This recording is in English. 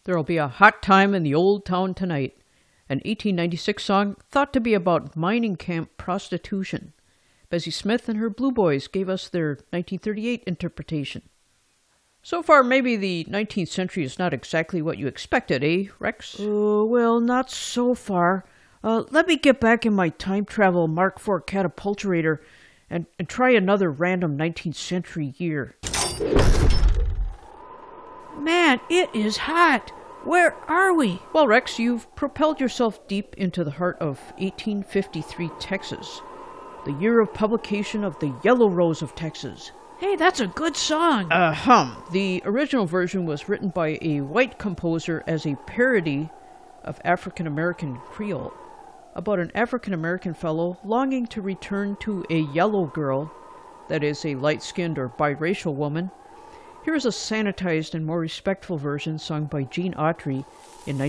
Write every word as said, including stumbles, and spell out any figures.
There'll be a hot time in the old town tonight. An eighteen ninety-six song thought to be about mining camp prostitution. Bessie Smith and her Blue Boys gave us their nineteen thirty-eight interpretation. So far, maybe the nineteenth century is not exactly what you expected, eh, Rex? Uh, well, not so far. Uh, let me get back in my time travel Mark four catapulturator and, and try another random nineteenth century year. Man, it is hot. Where are we? Well, Rex, you've propelled yourself deep into the heart of eighteen fifty-three Texas, the year of publication of the Yellow Rose of Texas. Hey, that's a good song. Ahem. The original version was written by a white composer as a parody of African-American Creole, about an African-American fellow longing to return to a yellow girl, that is, a light-skinned or biracial woman. Here is a sanitized and more respectful version sung by Gene Autry in nineteen